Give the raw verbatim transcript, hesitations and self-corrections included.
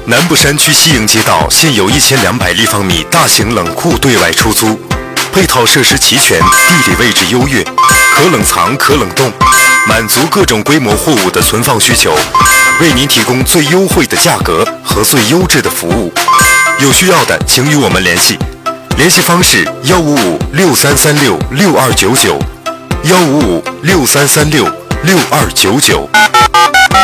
南部山区西营街道现有一千两百立方米大型冷库对外出租，配套设施齐全，地理位置优越，可冷藏可冷冻，满足各种规模货物的存放需求，为您提供最优惠的价格和最优质的服务。有需要的请与我们联系，联系方式幺五五六三三六六二九九，幺五五六三三六六二九九。